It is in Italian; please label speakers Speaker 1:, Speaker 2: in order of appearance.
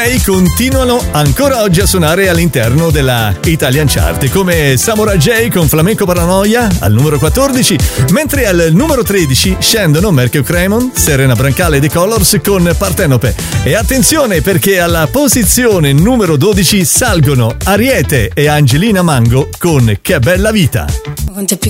Speaker 1: DJ continuano ancora oggi a suonare all'interno della Italian Chart, come Samurai J con Flamenco Paranoia al numero 14, mentre al numero 13 scendono Mercury Cremon, Serena Brancale e The Colors con Partenope. E attenzione, perché alla posizione numero 12 salgono Ariete e Angelina Mango con Che bella vita.